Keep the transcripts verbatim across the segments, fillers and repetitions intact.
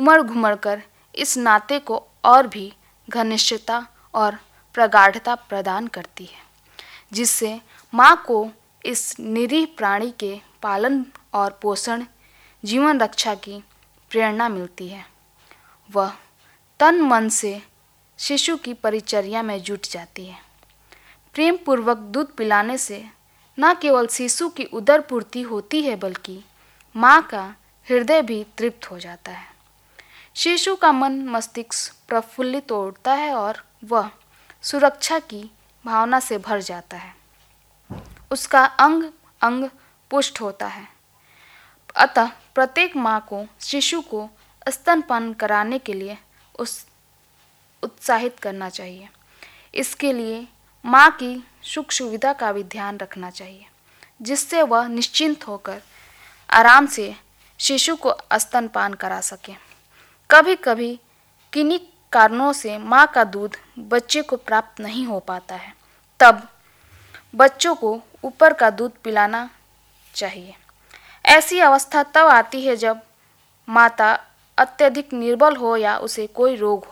उमड़ घुमड़ कर इस नाते को और भी घनिष्ठता और प्रगाढ़ता प्रदान करती है, जिससे माँ को इस निरीह प्राणी के पालन और पोषण, जीवन रक्षा की प्रेरणा मिलती है। वह तन मन से शिशु की परिचर्या में जुट जाती है। प्रेम पूर्वक दूध पिलाने से न केवल शिशु की उदर पूर्ति होती है, बल्कि माँ का हृदय भी तृप्त हो जाता है। शिशु का मन मस्तिष्क प्रफुल्लित होता है और वह सुरक्षा की भावना से भर जाता है। उसका अंग अंग पुष्ट होता है। अतः प्रत्येक माँ को शिशु को स्तनपान कराने के लिए उस उत्साहित करना चाहिए। इसके लिए माँ की सुख सुविधा का भी ध्यान रखना चाहिए, जिससे वह निश्चिंत होकर आराम से शिशु को स्तनपान करा सके। कभी कभी किन्हीं कारणों से माँ का दूध बच्चे को प्राप्त नहीं हो पाता है, तब बच्चों को ऊपर का दूध पिलाना चाहिए। ऐसी अवस्था तब आती है जब माता अत्यधिक निर्बल हो या उसे कोई रोग हो।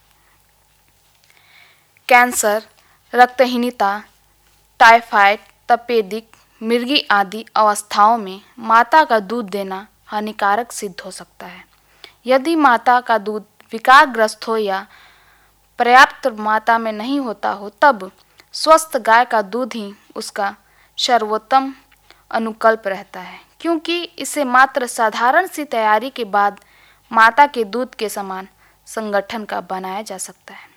कैंसर, रक्तहीनता, टाइफाइड, तपेदिक, मिर्गी आदि अवस्थाओं में माता का दूध देना हानिकारक सिद्ध हो सकता है। यदि माता का दूध विकारग्रस्त हो या पर्याप्त मात्रा में नहीं होता हो, तब स्वस्थ गाय का दूध ही उसका सर्वोत्तम अनुकल्प रहता है, क्योंकि इसे मात्र साधारण सी तैयारी के बाद माता के दूध के समान संगठन का बनाया जा सकता है।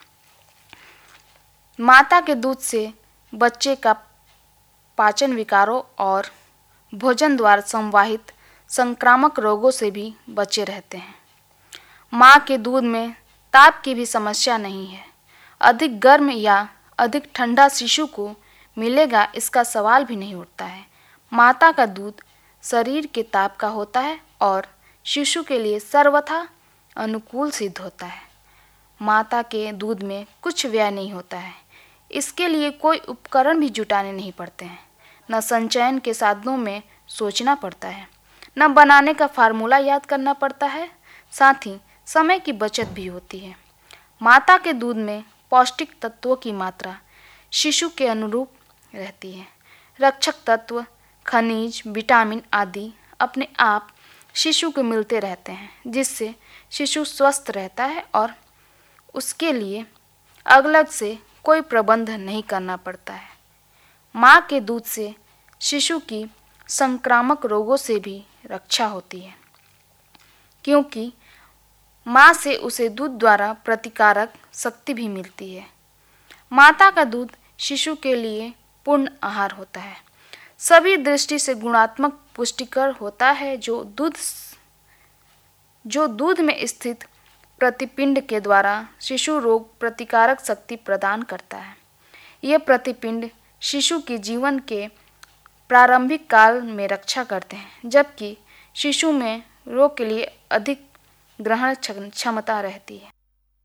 माता के दूध से बच्चे का पाचन विकारों और भोजन द्वारा संवाहित संक्रामक रोगों से भी बचे रहते हैं। माँ के दूध में ताप की भी समस्या नहीं है। अधिक गर्म या अधिक ठंडा शिशु को मिलेगा, इसका सवाल भी नहीं उठता है। माता का दूध शरीर के ताप का होता है और शिशु के लिए सर्वथा अनुकूल सिद्ध होता है। माता के दूध में कुछ व्यय नहीं होता है। इसके लिए कोई उपकरण भी जुटाने नहीं पड़ते हैं। न संचयन के साधनों में सोचना पड़ता है, न बनाने का फार्मूला याद करना पड़ता है। साथ ही समय की बचत भी होती है। माता के दूध में पौष्टिक तत्वों की मात्रा शिशु के अनुरूप रहती है। रक्षक तत्व, खनिज, विटामिन आदि अपने आप शिशु को मिलते रहते हैं, जिससे शिशु स्वस्थ रहता है और उसके लिए अलग से कोई प्रबंध नहीं करना पड़ता है। माँ के दूध से शिशु की संक्रामक रोगों से भी रक्षा होती है, क्योंकि माँ से उसे दूध द्वारा प्रतिकारक शक्ति भी मिलती है। माता का दूध शिशु के लिए पूर्ण आहार होता है। सभी दृष्टि से गुणात्मक पुष्टिकर होता है, जो दूध जो दूध में स्थित प्रतिपिंड के द्वारा शिशु रोग प्रतिकारक शक्ति प्रदान करता है। यह प्रतिपिंड शिशु के जीवन के प्रारंभिक काल में रक्षा करते हैं, जबकि शिशु में रोग के लिए अधिक ग्रहण क्षमता रहती है।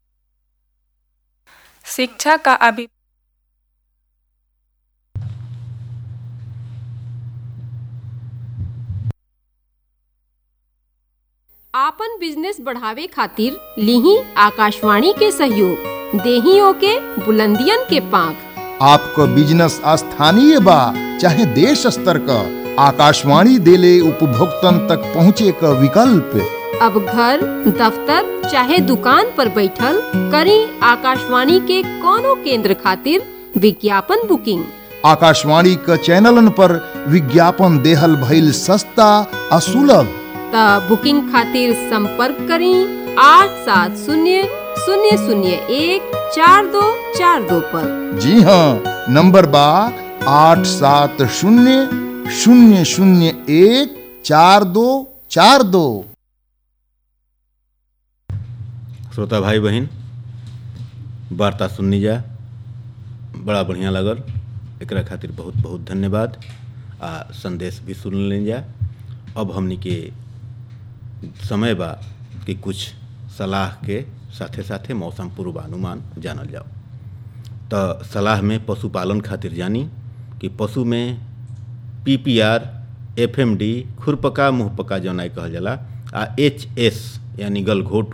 शिक्षा का अभी आपन बिजनेस बढ़ावे खातिर लीही आकाशवाणी के सहयोग, देहियों के बुलंदियन के पांख। आपको बिजनेस स्थानीय बा चाहे देश स्तर का, आकाशवाणी देले उपभोक्तन तक पहुँचे का विकल्प। अब घर, दफ्तर चाहे दुकान पर बैठल करी आकाशवाणी के कोनो केंद्र खातिर विज्ञापन बुकिंग। आकाशवाणी का चैनलन पर विज्ञापन देहल भइल सस्ता और सुलभ। त बुकिंग खातिर संपर्क करी आठ सात शून्य शून्य शून्य एक चार दो चार दो पर। जी हाँ, नंबर बा आठ सात शून्य शून्य शून्य एक चार दो चार दो। श्रोता भाई बहन, वार्ता सुननी जा, बड़ा बढ़िया लगल। एकरा खातिर बहुत बहुत धन्यवाद। आ संदेश भी सुन लें जा। अब हमनी के समय बा कि कुछ सलाह के साथे साथे मौसम पूर्वानुमान जानल जाओ। तो सलाह में पशुपालन खातिर जानी कि पशु में P P R, F M D, खुरपका मुहपका जौन कहल जाला, आ एच एस यानी गलघोटू